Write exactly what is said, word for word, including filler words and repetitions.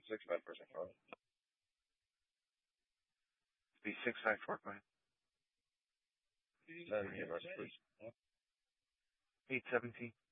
Six five percent. Be six five four five. Then give us please. Eight seventeen.